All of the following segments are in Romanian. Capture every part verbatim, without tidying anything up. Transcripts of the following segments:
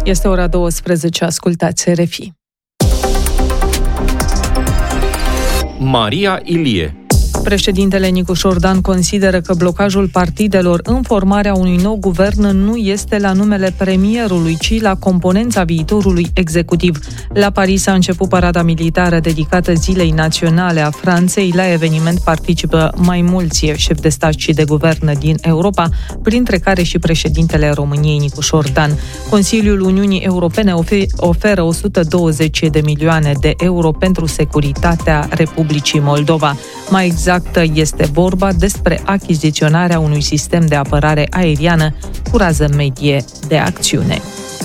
Este ora douăsprezece, ascultați R F I. Maria Ilie. Președintele Nicușor Dan consideră că blocajul partidelor în formarea unui nou guvern nu este la numele premierului, ci la componența viitorului executiv. La Paris a început parada militară dedicată Zilei Naționale a Franței. La eveniment participă mai mulți șefi de stat și de guvern din Europa, printre care și președintele României Nicușor Dan. Consiliul Uniunii Europene oferă o sută douăzeci de milioane de euro pentru securitatea Republicii Moldova. Mai exact, este vorba despre achiziționarea unui sistem de apărare aeriană cu rază medie de acțiune.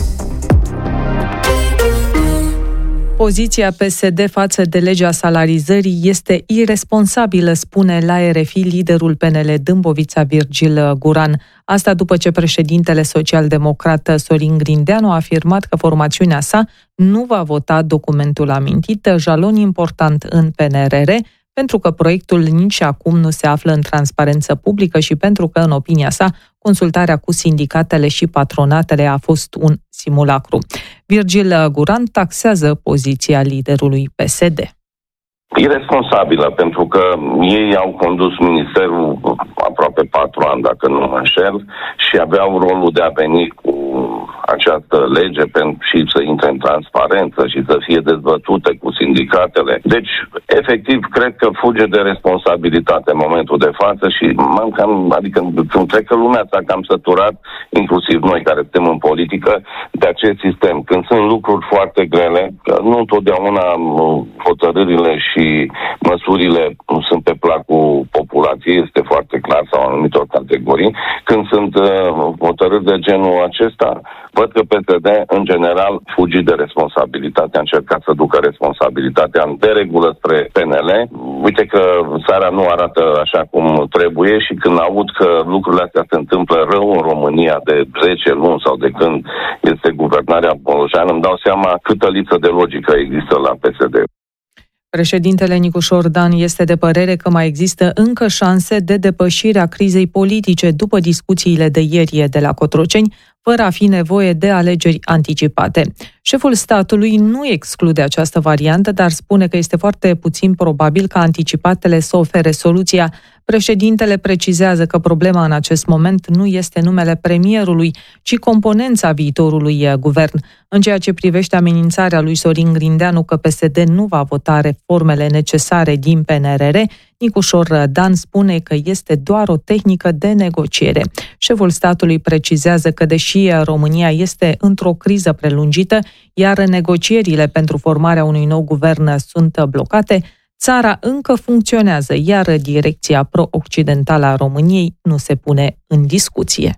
Poziția P S D față de legea salarizării este iresponsabilă, spune la R F I liderul P N L Dâmbovița Virgil Guran. Asta după ce președintele social-democrat Sorin Grindeanu a afirmat că formațiunea sa nu va vota documentul amintit, jalon important în P N R R, pentru că proiectul nici acum nu se află în transparență publică și pentru că, în opinia sa, consultarea cu sindicatele și patronatele a fost un simulacru. Virgil Guran taxează poziția liderului P S D. Iresponsabilă, pentru că ei au condus ministerul aproape patru ani, dacă nu mă înșel, și aveau rolul de a veni cu această lege și să intre în transparență și să fie dezbătute cu sindicatele. Deci, efectiv, cred că fuge de responsabilitate în momentul de față și m-am cam, adică cred că lumea s-a cam săturat, inclusiv noi care suntem în politică, de acest sistem. Când sunt lucruri foarte grele, că nu întotdeauna hotărârile și măsurile sunt pe placul populației, este foarte clar, sau anumitor categorii, când sunt uh, hotărâri de genul acesta, văd că P S D, în general, fugi de responsabilitate, a încercat să ducă responsabilitatea de regulă spre P N L. Uite că țara nu arată așa cum trebuie și când aud că lucrurile astea se întâmplă rău în România de zece luni sau de când este guvernarea Bolojan, îmi dau seama câtă lipsă de logică există la P S D. Președintele Nicușor Dan este de părere că mai există încă șanse de depășire a crizei politice după discuțiile de ieri de la Cotroceni, fără a fi nevoie de alegeri anticipate. Șeful statului nu exclude această variantă, dar spune că este foarte puțin probabil ca anticipatele să ofere soluția. Președintele precizează că problema în acest moment nu este numele premierului, ci componența viitorului guvern. În ceea ce privește amenințarea lui Sorin Grindeanu că P S D nu va vota reformele necesare din P N R R, Nicușor Dan spune că este doar o tehnică de negociere. Șeful statului precizează că deși România este într-o criză prelungită, iar negocierile pentru formarea unui nou guvern sunt blocate, țara încă funcționează, iar direcția pro-occidentală a României nu se pune în discuție.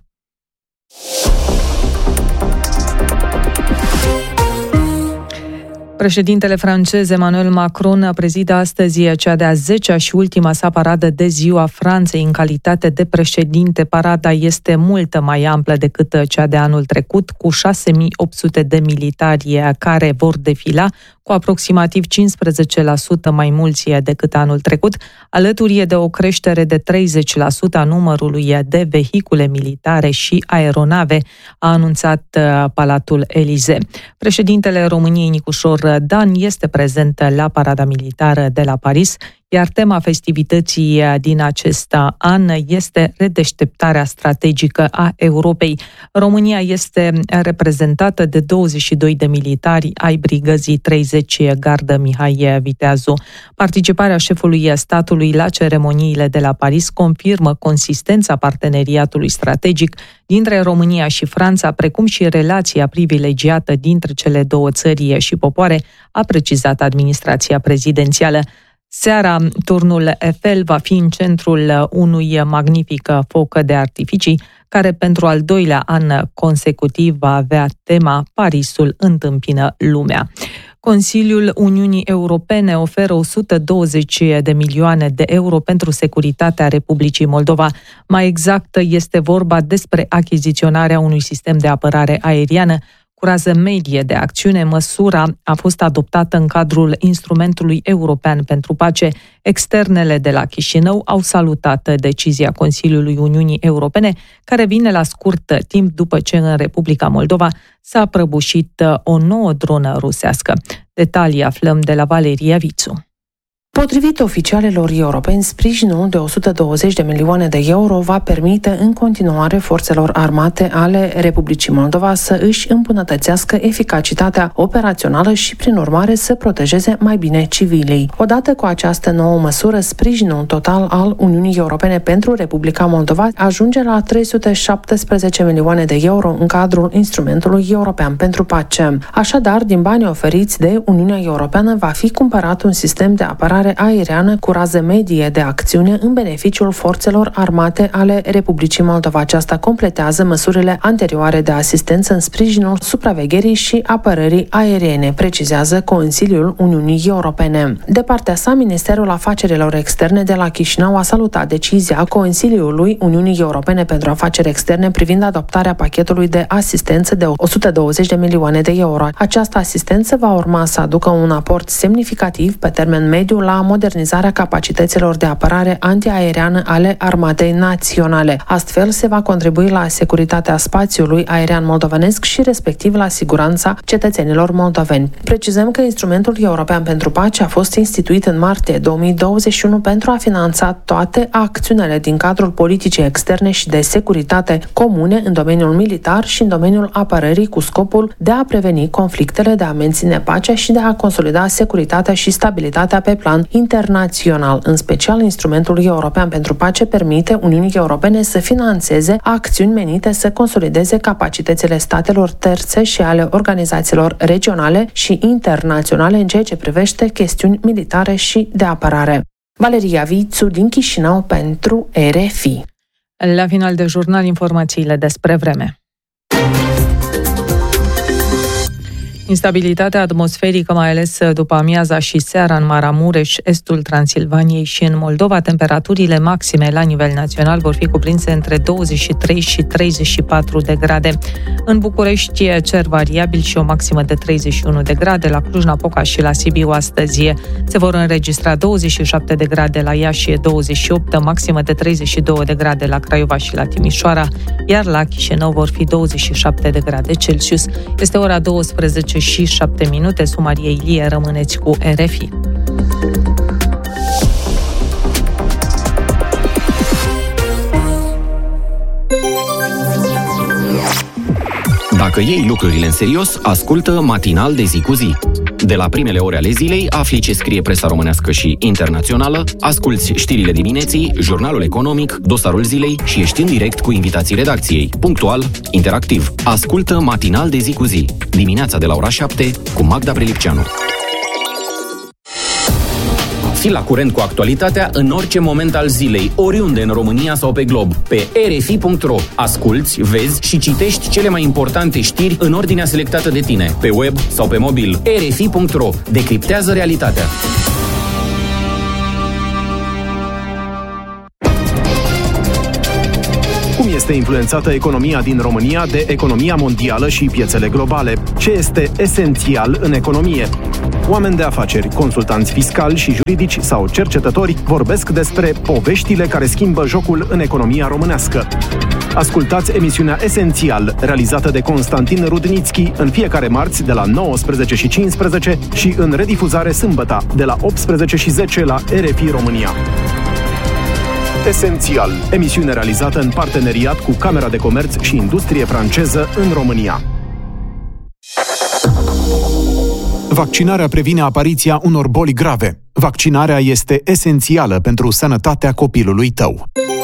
Președintele francez Emmanuel Macron prezidă astăzi cea de-a zecea și ultima sa paradă de Ziua Franței în calitate de președinte. Parada este mult mai amplă decât cea de anul trecut, cu șase mii opt sute de militari care vor defila, cu aproximativ cincisprezece la sută mai mulți decât anul trecut, alături de o creștere de treizeci la sută a numărului de vehicule militare și aeronave, a anunțat Palatul Elisee. Președintele României Nicușor Dan este prezent la parada militară de la Paris, iar tema festivității din acest an este redeșteptarea strategică a Europei. România este reprezentată de douăzeci și doi de militari ai brigăzii treizeci Gardă Mihai Viteazu. Participarea șefului statului la ceremoniile de la Paris confirmă consistența parteneriatului strategic dintre România și Franța, precum și relația privilegiată dintre cele două țări și popoare, a precizat administrația prezidențială. Seara, turnul Eiffel va fi în centrul unui magnific foc de artificii, care pentru al doilea an consecutiv va avea tema Parisul întâmpină lumea. Consiliul Uniunii Europene oferă o sută douăzeci de milioane de euro pentru securitatea Republicii Moldova. Mai exact, este vorba despre achiziționarea unui sistem de apărare aeriană cu rază medie de acțiune. Măsura a fost adoptată în cadrul Instrumentului European pentru Pace. Externele de la Chișinău au salutat decizia Consiliului Uniunii Europene, care vine la scurt timp după ce în Republica Moldova s-a prăbușit o nouă dronă rusească. Detalii aflăm de la Valeria Vițu. Potrivit oficialilor europeni, sprijinul de o sută douăzeci de milioane de euro va permite în continuare forțelor armate ale Republicii Moldova să își îmbunătățească eficacitatea operațională și, prin urmare, să protejeze mai bine civilii. Odată cu această nouă măsură, sprijinul total al Uniunii Europene pentru Republica Moldova ajunge la trei sute șaptesprezece milioane de euro în cadrul Instrumentului European pentru Pace. Așadar, din banii oferiți de Uniunea Europeană va fi cumpărat un sistem de apărare aeriană cu rază medie de acțiune în beneficiul forțelor armate ale Republicii Moldova. Aceasta completează măsurile anterioare de asistență în sprijinul supravegherii și apărării aeriene, precizează Consiliul Uniunii Europene. De partea sa, Ministerul Afacerilor Externe de la Chișinău a salutat decizia Consiliului Uniunii Europene pentru Afaceri Externe privind adoptarea pachetului de asistență de o sută douăzeci de milioane de euro. Această asistență va urma să aducă un aport semnificativ pe termen mediu la modernizarea capacităților de apărare antiaeriană ale Armatei Naționale. Astfel, se va contribui la securitatea spațiului aerian moldovenesc și respectiv la siguranța cetățenilor moldoveni. Precizăm că Instrumentul European pentru Pace a fost instituit în martie două mii douăzeci și unu pentru a finanța toate acțiunile din cadrul politicii externe și de securitate comune în domeniul militar și în domeniul apărării, cu scopul de a preveni conflictele, de a menține pacea și de a consolida securitatea și stabilitatea pe plan internațional. În special, Instrumentul European pentru Pace permite Uniunii Europene să finanțeze acțiuni menite să consolideze capacitățile statelor terțe și ale organizațiilor regionale și internaționale în ceea ce privește chestiuni militare și de apărare. Valeria Vițu din Chișinău pentru R F I. La final de jurnal, informațiile despre vreme. Instabilitatea atmosferică, mai ales după amiaza și seara în Maramureș, estul Transilvaniei și în Moldova. Temperaturile maxime la nivel național vor fi cuprinse între douăzeci și trei și treizeci și patru de grade. În București, cer variabil și o maximă de treizeci și unu de grade. La Cluj-Napoca și la Sibiu astăzi se vor înregistra douăzeci și șapte de grade, la Iași douăzeci și opt, maximă de treizeci și doi de grade la Craiova și la Timișoara, iar la Chișinău vor fi douăzeci și șapte de grade Celsius. Este ora douăsprezece și șapte minute. Sunt Maria Ilie, rămâneți cu R F I. Dacă iei lucrurile în serios, ascultă Matinal de zi cu zi. De la primele ore ale zilei, afli ce scrie presa românească și internațională, asculți știrile dimineții, jurnalul economic, dosarul zilei și ești în direct cu invitații redacției. Punctual, interactiv. Ascultă Matinal de zi cu zi. Dimineața de la ora șapte cu Magda Brelipceanu. Fii la curent cu actualitatea în orice moment al zilei, oriunde în România sau pe glob. Pe r f i punct r o asculți, vezi și citești cele mai importante știri în ordinea selectată de tine, pe web sau pe mobil. r f i punct r o decriptează realitatea. Cum este influențată economia din România de economia mondială și piețele globale? Ce este esențial în economie? Oameni de afaceri, consultanți fiscali și juridici sau cercetători vorbesc despre poveștile care schimbă jocul în economia românească. Ascultați emisiunea Esențial, realizată de Constantin Rudnițchi, în fiecare marți de la nouăsprezece și cincisprezece și în redifuzare sâmbătă de la optsprezece și zece la R F I România. Esențial, emisiune realizată în parteneriat cu Camera de Comerț și Industrie franceză în România. Vaccinarea previne apariția unor boli grave. Vaccinarea este esențială pentru sănătatea copilului tău.